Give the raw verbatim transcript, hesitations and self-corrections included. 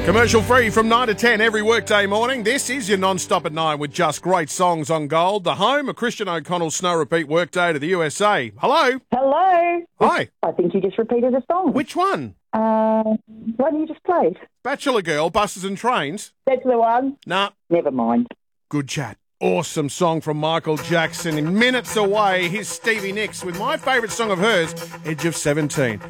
Commercial free from nine to ten every workday morning. This is your non-stop at nine with just great songs on Gold, the home of Christian O'Connell's Snow Repeat Workday to the U S A. Hello. Hello. Hi. I think you just repeated a song. Which one? Uh, one you just played. Bachelor Girl, Buses and Trains? That's the one. Nah. Never mind. Good chat. Awesome song from Michael Jackson. In minutes away, here's Stevie Nicks with my favourite song of hers, Edge of seventeen.